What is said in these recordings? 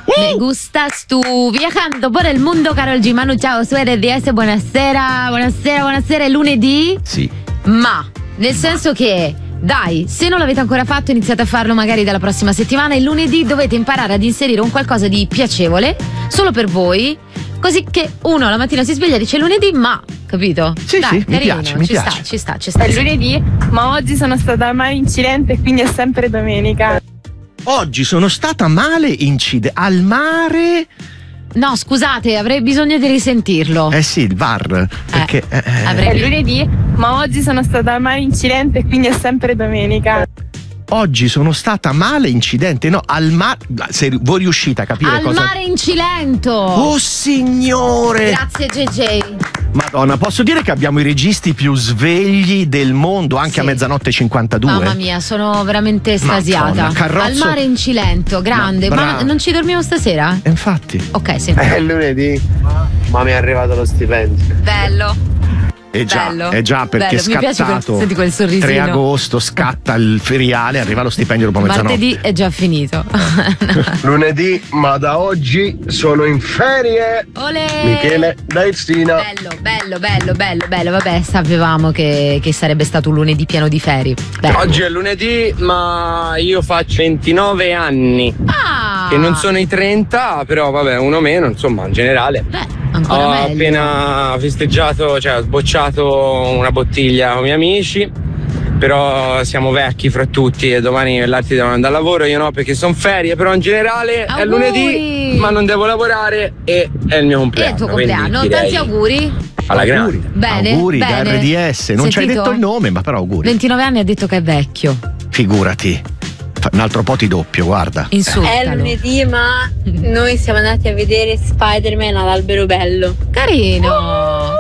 Me gustas tu. Viajando por el mundo, Karol G. Manu, ciao, su RDS, buonasera, è lunedì? Sì. Ma, nel senso che, dai, se non l'avete ancora fatto, iniziate a farlo magari dalla prossima settimana. Il lunedì dovete imparare ad inserire un qualcosa di piacevole, solo per voi, così che uno la mattina si sveglia e dice lunedì, ma, capito? Sì, dai, sì, carino, mi piace. Ci sta. È lunedì, ma oggi sono stata male incidente, quindi è sempre domenica. Oggi sono stata male al mare. No, scusate, avrei bisogno di risentirlo. Sì, il VAR. Perché È lunedì, ma oggi sono stata male incidente, quindi è sempre domenica. Oggi sono stata male incidente, no, al mare. Se voi riuscite a capire al cosa. mare in Cilento. Oh signore! Grazie JJ. Madonna, posso dire che abbiamo i registi più svegli del mondo, anche Sì. a mezzanotte 52. Mamma mia, sono veramente estasiata. Madonna, Carrozzo. Al mare in Cilento, grande. Ma non ci dormiamo stasera? Infatti. Ok, sì. È lunedì, ma mi è arrivato lo stipendio. Bello. È già perché bello. è Mi piace scattato senti quel sorrisino. 3 agosto, scatta il feriale, arriva lo stipendio dopo mezzanotte. Martedì è già finito. Lunedì, ma da oggi sono in ferie. Olè. Michele da Irsina. Bello. Vabbè, sapevamo che sarebbe stato un lunedì pieno di ferie. Bello. Oggi è lunedì, ma io faccio 29 anni. Che non sono i 30, però vabbè, uno meno, insomma, in generale. Ancora Ho meglio. appena festeggiato, cioè ho sbocciato una bottiglia con i miei amici, però siamo vecchi fra tutti e domani gli altri devono andare al lavoro, io no perché sono ferie, però in generale Auguri. è lunedì, ma non devo lavorare e è il mio compleanno. È il tuo quindi compleanno, direi tanti auguri. alla grande. Bene. Auguri da RDS, non ci hai Sentito? detto il nome, ma però auguri. 29 anni ha detto che è vecchio. Figurati. Un altro po' ti doppio, guarda. Insultalo. È lunedì, ma noi siamo andati a vedere Spider-Man all'Albero Bello. Carino.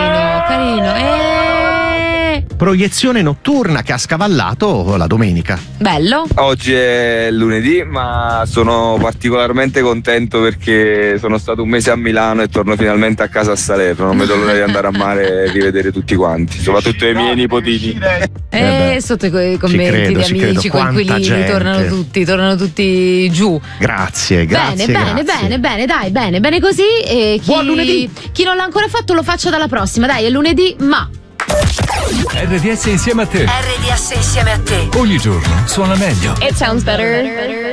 Proiezione notturna che ha scavallato la domenica. Bello. Oggi è lunedì, ma sono particolarmente contento perché sono stato un mese a Milano e torno finalmente a casa a Salerno. Non vedo l'ora di andare a mare e rivedere tutti quanti, soprattutto i miei nipotini. Sotto i commenti di amici, coinquilini, tornano tutti giù. Grazie. Bene così. E Buon lunedì. Chi non l'ha ancora fatto lo faccio dalla prossima. Dai, è lunedì, ma RDS insieme a te. RDS insieme a te. Ogni giorno suona meglio. It sounds better.